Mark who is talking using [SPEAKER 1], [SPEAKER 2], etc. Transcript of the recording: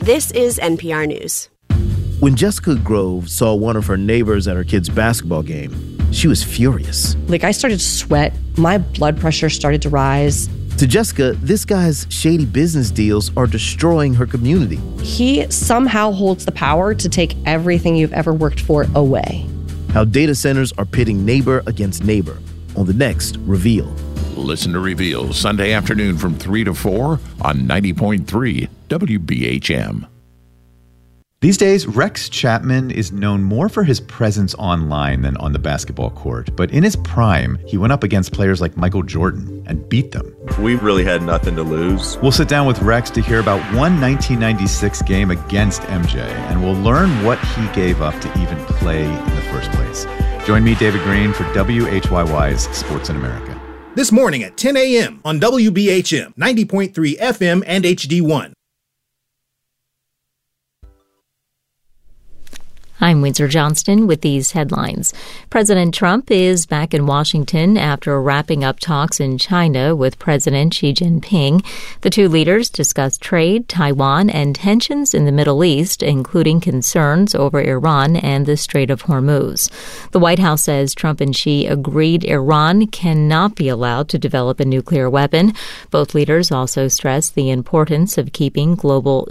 [SPEAKER 1] This is NPR News.
[SPEAKER 2] When Jessica Grove saw one of her neighbors at her kid's basketball game, she was furious.
[SPEAKER 3] I started to sweat. My blood pressure started to rise.
[SPEAKER 2] To Jessica, this guy's shady business deals are destroying her community.
[SPEAKER 3] He somehow holds the power to take everything you've ever worked for away.
[SPEAKER 2] How data centers are pitting neighbor against neighbor on the next Reveal.
[SPEAKER 4] Listen to Reveal Sunday afternoon from 3 to 4 on 90.3 WBHM.
[SPEAKER 5] These days, Rex Chapman is known more for his presence online than on the basketball court. But in his prime, he went up against players like Michael Jordan and beat them.
[SPEAKER 6] We really had nothing to lose.
[SPEAKER 5] We'll sit down with Rex to hear about one 1996 game against MJ, and we'll learn what he gave up to even play in the first place. Join me, David Green, for WHYY's Sports in America.
[SPEAKER 7] This morning at 10 a.m. on WBHM, 90.3 FM and HD1.
[SPEAKER 8] I'm Windsor Johnston with these headlines. President Trump is back in Washington after wrapping up talks in China with President Xi Jinping. The two leaders discussed trade, Taiwan, and tensions in the Middle East, including concerns over Iran and the Strait of Hormuz. The White House says Trump and Xi agreed Iran cannot be allowed to develop a nuclear weapon. Both leaders also stressed the importance of keeping global